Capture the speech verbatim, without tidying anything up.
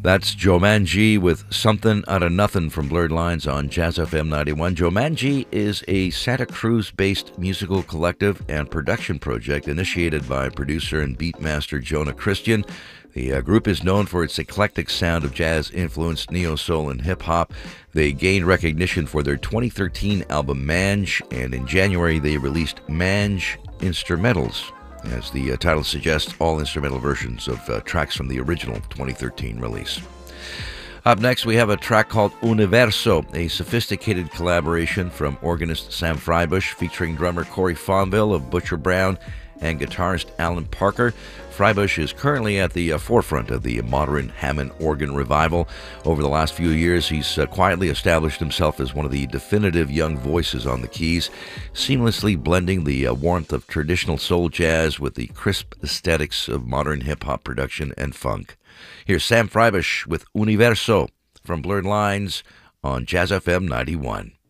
That's Jumanji with Something Out of Nothing from Blurred Lines on Jazz F M ninety-one. Jumanji is a Santa Cruz-based musical collective and production project initiated by producer and beatmaster Jonah Christian. The uh, group is known for its eclectic sound of jazz-influenced neo-soul and hip-hop. They gained recognition for their twenty thirteen album Mange, and in January they released Mange Instrumentals. As the uh, title suggests, all instrumental versions of uh, tracks from the original twenty thirteen release. Up next, we have a track called Universo, a sophisticated collaboration from organist Sam Freibush featuring drummer Corey Fonville of Butcher Brown and guitarist Alan Parker. Freibush is currently at the uh, forefront of the modern Hammond organ revival. Over the last few years, he's uh, quietly established himself as one of the definitive young voices on the keys, seamlessly blending the uh, warmth of traditional soul jazz with the crisp aesthetics of modern hip-hop production and funk. Here's Sam Freibush with Universo from Blurred Lines on Jazz F M ninety-one.